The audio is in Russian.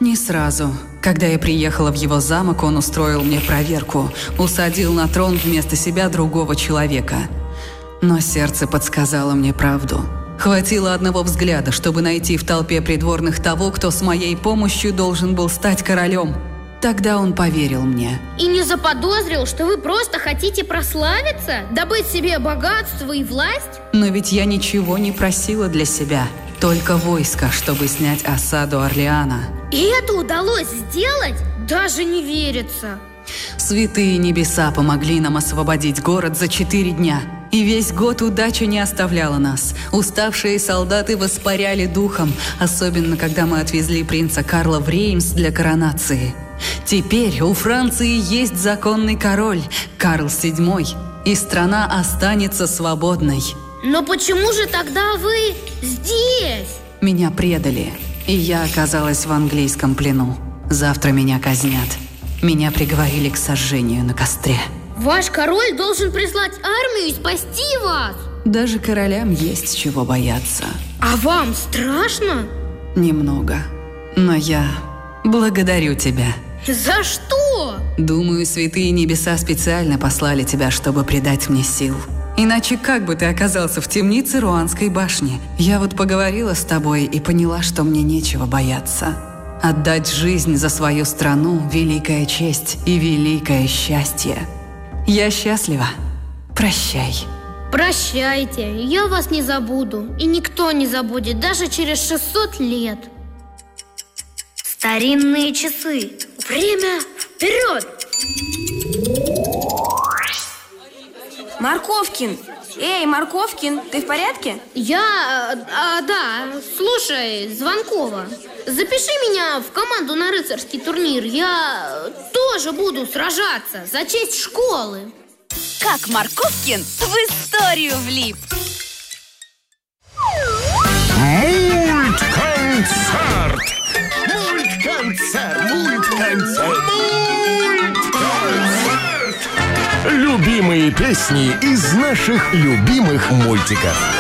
Не сразу. Когда я приехала в его замок, он устроил мне проверку, усадил на трон вместо себя другого человека. Но сердце подсказало мне правду. Хватило одного взгляда, чтобы найти в толпе придворных того, кто с моей помощью должен был стать королем. Тогда он поверил мне. И не заподозрил, что вы просто хотите прославиться? Добыть себе богатство и власть? Но ведь я ничего не просила для себя. Только войско, чтобы снять осаду Орлеана. И это удалось сделать? Даже не верится. Святые небеса помогли нам освободить город за 4 дня. И весь год удача не оставляла нас. Уставшие солдаты воспаряли духом, особенно когда мы отвезли принца Карла в Реймс для коронации. Теперь у Франции есть законный король, Карл VII, и страна останется свободной. Но почему же тогда вы здесь? Меня предали, и я оказалась в английском плену. Завтра меня казнят. Меня приговорили к сожжению на костре. Ваш король должен прислать армию и спасти вас. Даже королям есть чего бояться. А вам страшно? Немного. Но я благодарю тебя. За что? Думаю, святые небеса специально послали тебя, чтобы придать мне сил. Иначе как бы ты оказался в темнице Руанской башни? Я вот поговорила с тобой и поняла, что мне нечего бояться. Отдать жизнь за свою страну – великая честь и великое счастье. Я счастлива. Прощай. Прощайте, я вас не забуду. И никто не забудет, даже через 600 лет. Старинные часы. Время вперед! Морковкин! Эй, Морковкин, ты в порядке? Да, слушай, Звонкова, запиши меня в команду на рыцарский турнир. Я тоже буду сражаться за честь школы. Как Морковкин в историю влип. Мультконцерт! Мультконцерт! Мультконцерт! Мультконцерт! Любимые песни из наших любимых мультиков.